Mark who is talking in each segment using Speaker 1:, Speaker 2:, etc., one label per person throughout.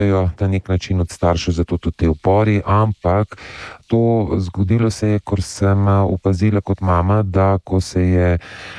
Speaker 1: na nek način od staršev, zato tudi te upori, ampak to zgodilo se je, ker sem opazila kot mama, da ko se je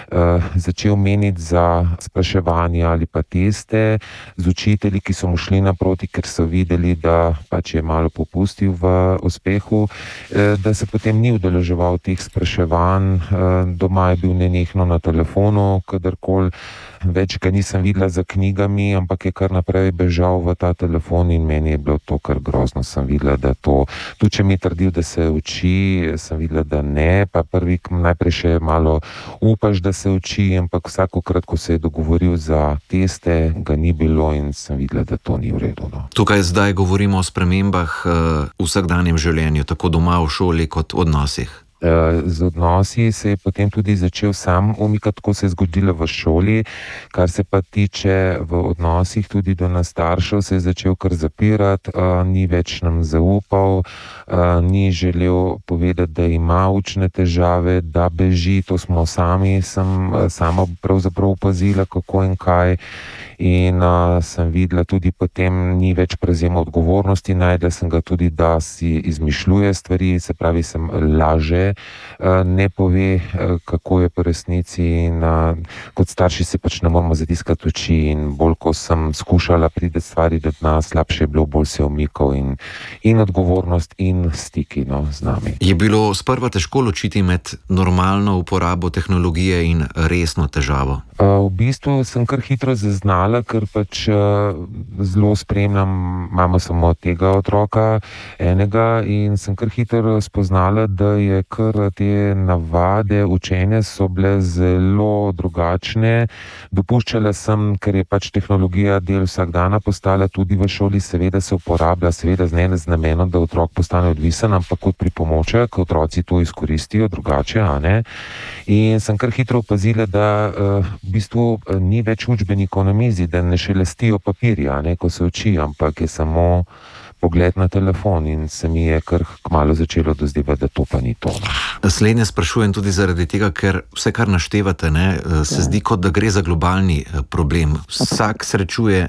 Speaker 1: začel meniti za spraševanje ali pa teste z učitelji, ki so mu šli naproti, ker so videli, da pač je malo popustil v uspehu, da se potem ni udeleževal teh spraševanj, doma je bil nenehno na telefonu, kadarkoli. Več ga nisem videla za knjigami, ampak je kar naprej bežal v ta telefon in meni je bilo to kar grozno. Sem videla, da to, tudi če mi je trdil, da se uči, sem videla, da ne, pa najprej še malo upaš, da se uči, ampak vsakokrat, ko se je dogovoril za teste, ga ni bilo in sem videla, da to ni v redu. No.
Speaker 2: Tukaj zdaj govorimo o spremembah v vsakdanjem življenju, tako doma v šoli kot odnosih.
Speaker 1: Z odnosi se je potem tudi začel sam umikati, ko se je zgodilo v šoli. Kar se pa tiče v odnosih tudi do nas staršev, se je začel kar zapirati, ni več nam zaupal, ni želel povedati, da ima učne težave, da beži, to smo sama pravzaprav opazila, kako in kaj. In sem videla tudi potem ni več prevzema odgovornosti, najdela sem ga tudi, da si izmišljuje stvari, se pravi, sem laže, ne pove, kako je po resnici in kot starši se pač ne moramo zatiskati oči in bolj, ko sem skušala priti stvari do dna, slabše je bilo, bolj se je umikal in odgovornost in stiki z nami.
Speaker 2: Je bilo sprva težko ločiti med normalno uporabo tehnologije in resno težavo?
Speaker 1: V bistvu sem kar hitro zaznala, ker pač zelo spremljam, imamo samo tega otroka, enega, in sem kar hitro spoznala, da je kar te navade učenja so bile zelo drugačne. Dopuščala sem, ker je pač tehnologija del vsakdana postala tudi v šoli, seveda se uporablja, seveda ne z namenom, da otrok postane odvisen, ampak kot pripomoček, otroci to izkoristijo drugače, a ne. In sem kar hitro opazila, da v bistvu ni več učbenikov na mizi, da ne šelestijo papirja, ko se uči, ampak je samo pogled na telefon in se mi je kar kmalu začelo dozdevati, da to pa ni to.
Speaker 2: Slednje sprašujem tudi zaradi tega, ker vse, kar naštevate, se zdi, kot da gre za globalni problem. Vsak srečuje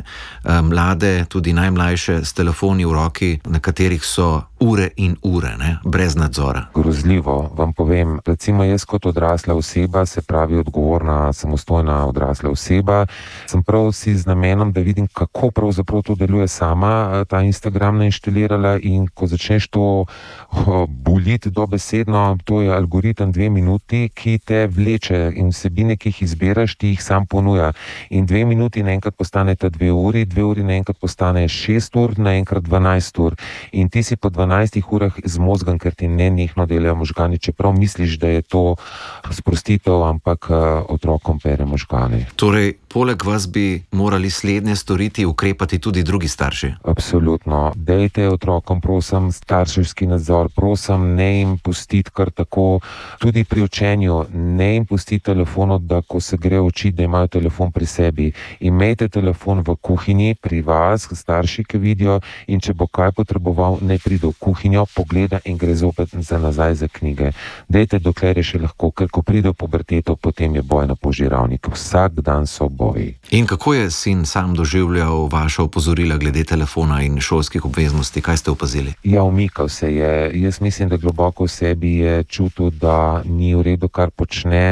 Speaker 2: mlade, tudi najmlajše, s telefoni v roki, na katerih so ure in ure, brez nadzora.
Speaker 1: Grozljivo, vam povem. Recimo jaz kot odrasla oseba, se pravi odgovorna, samostojna odrasla oseba, sem prav si z namenom, da vidim, kako pravzaprav to deluje sama, ta Instagram inštalirala, in ko začneš to boliti dobesedno, to je algoritem 2 minuti, ki te vleče in vsebine, ki jih izbiraš, ti jih sam ponuja. In 2 minuti naenkrat postaneta 2 uri, 2 uri naenkrat postane 6 ur, naenkrat 12 ur. In ti si po 12 urah zmozgan, ker ti nenehno delajo možgani, čeprav misliš, da je to sprostitev, ampak otrokom pere možgani.
Speaker 2: Torej, poleg vas bi morali slednje storiti, ukrepati tudi drugi starši?
Speaker 1: Absolutno. Dejte otrokom, prosim, starševski nadzor, prosim, ne jim pustiti kar tako, tudi pri učenju, ne jim pustiti telefonov, da ko se gre učiti, da imajo telefon pri sebi. Imejte telefon v kuhinji, pri vas, starši, ki vidijo, in če bo kaj potreboval, ne pride v kuhinjo, pogleda in gre zopet nazaj za knjige. Dejte, dokler je še lahko, ker ko pride v puberteto, potem je boj na požiralnik. Vsak dan so boji.
Speaker 2: In kako je sin sam doživljal vaša opozorila glede telefona in šolskih obveznosti? Kaj ste opazili?
Speaker 1: Ja, umikal se je. Jaz mislim, da globoko v sebi je čutil, da ni v redu, kar počne.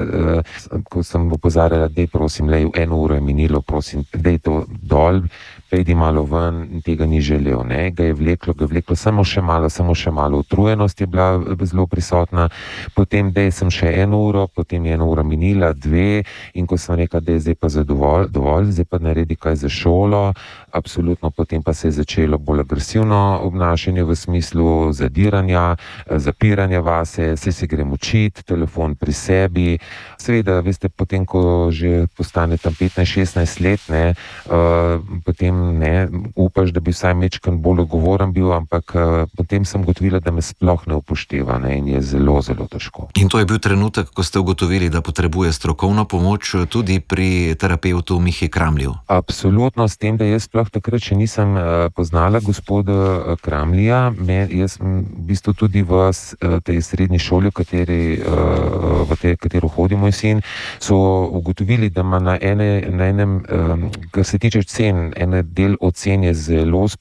Speaker 1: Ko sem opozarjala, dej prosim, 1 uro je minilo, prosim, dej to dol, pejdi malo ven, tega ni želel. Ga je vleklo, samo še malo. Utrujenost je bila zelo prisotna, potem dej sem še 1 uro, potem je 1 ura minila, 2, in ko sem rekla, da je zdaj pa dovolj, zdaj pa naredi kaj za šolo, absolutno, potem pa se je začelo bolj agresivno obnašanje v smislu zadiranja, zapiranja vase, se grem učiti, telefon pri sebi. Seveda, veste, potem, ko že postane tam 15-16 let, potem upaš, da bi vsaj majčkeno bolj odgovoren bil, ampak potem sem ugotovila, da me sploh ne upošteva, in je zelo, zelo težko.
Speaker 2: In to je bil trenutek, ko ste ugotovili, da potrebuje strokovno pomoč tudi pri terapevtu Mihi Kramlju?
Speaker 1: Absolutno, s tem, da jaz sploh takrat še nisem poznala gospoda Kramlja. Jaz v bistvu tudi v tej srednji šoli, v katero hodi moj sin, so ugotovili, da ima na enem, kar se tiče cen, ene del ocen je zelo